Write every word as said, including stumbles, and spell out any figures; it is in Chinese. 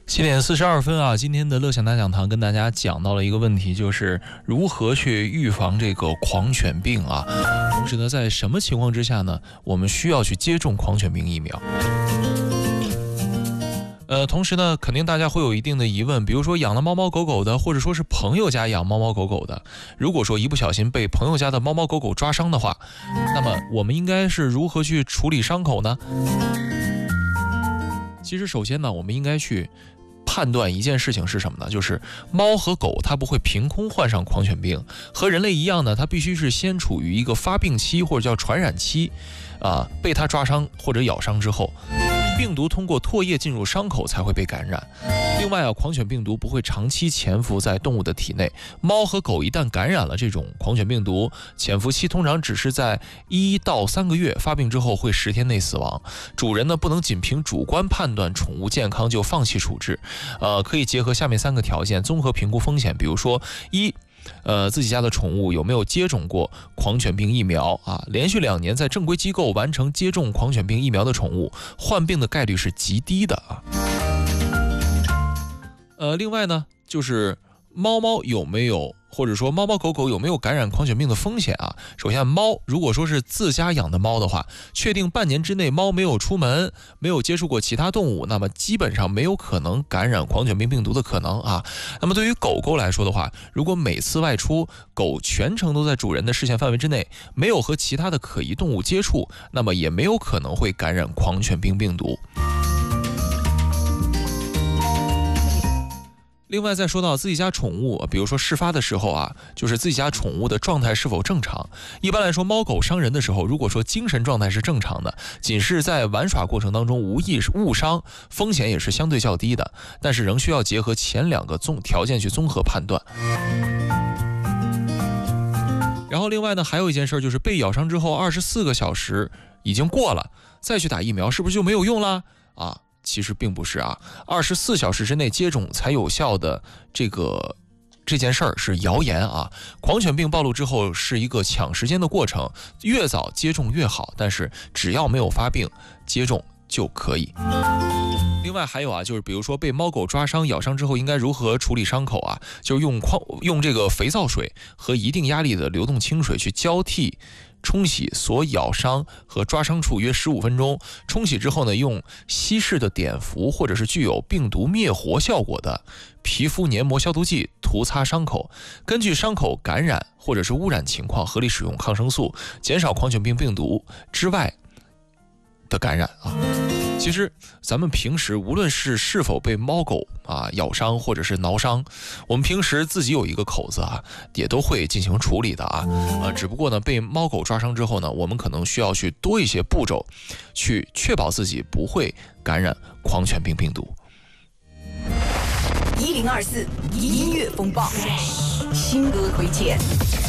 七点四十二分啊，今天的乐享大讲堂跟大家讲到了一个问题，就是如何去预防这个狂犬病啊。同时呢，在什么情况之下呢，我们需要去接种狂犬病疫苗？呃，同时呢，肯定大家会有一定的疑问，比如说养了猫猫狗狗的，或者说是朋友家养猫猫狗狗的，如果说一不小心被朋友家的猫猫狗狗抓伤的话，那么我们应该是如何去处理伤口呢？其实首先呢，我们应该去判断一件事情是什么呢？就是猫和狗它不会凭空患上狂犬病，和人类一样呢，它必须是先处于一个发病期或者叫传染期，啊，被它抓伤或者咬伤之后，病毒通过唾液进入伤口才会被感染。另外啊，狂犬病毒不会长期潜伏在动物的体内，猫和狗一旦感染了这种狂犬病毒，潜伏期通常只是在一到三个月，发病之后会十天内死亡。主人呢不能仅凭主观判断宠物健康就放弃处置，呃，可以结合下面三个条件综合评估风险，比如说一。呃，自己家的宠物有没有接种过狂犬病疫苗啊？连续两年在正规机构完成接种狂犬病疫苗的宠物，患病的概率是极低的啊。呃，另外呢，就是猫猫有没有，或者说猫猫狗狗有没有感染狂犬病的风险啊？首先，猫如果说是自家养的猫的话，确定半年之内猫没有出门，没有接触过其他动物，那么基本上没有可能感染狂犬病病毒的可能啊。那么对于狗狗来说的话，如果每次外出狗全程都在主人的视线范围之内，没有和其他的可疑动物接触，那么也没有可能会感染狂犬病病毒。另外再说到自己家宠物，比如说事发的时候啊，就是自己家宠物的状态是否正常。一般来说，猫狗伤人的时候，如果说精神状态是正常的，仅是在玩耍过程当中无意误伤，风险也是相对较低的，但是仍需要结合前两个综条件去综合判断。然后另外呢，还有一件事就是被咬伤之后二十四个小时已经过了，再去打疫苗是不是就没有用了啊？其实并不是啊，二十四小时之内接种才有效的这个这件事儿是谣言啊。狂犬病暴露之后是一个抢时间的过程，越早接种越好，但是只要没有发病，接种就可以。另外还有啊，就是比如说被猫狗抓伤、咬伤之后应该如何处理伤口啊？就是用矿用这个肥皂水和一定压力的流动清水去交替冲洗所咬伤和抓伤处约十五分钟，冲洗之后呢，用稀释的碘伏或者是具有病毒灭活效果的皮肤黏膜消毒剂涂擦伤口，根据伤口感染或者是污染情况合理使用抗生素，减少狂犬病病毒之外的感染啊。其实咱们平时无论是是否被猫狗啊咬伤或者是挠伤，我们平时自己有一个口子啊，也都会进行处理的啊。呃，只不过呢，被猫狗抓伤之后呢，我们可能需要去多一些步骤，去确保自己不会感染狂犬病病毒。 一零二四音乐风暴，新歌推荐。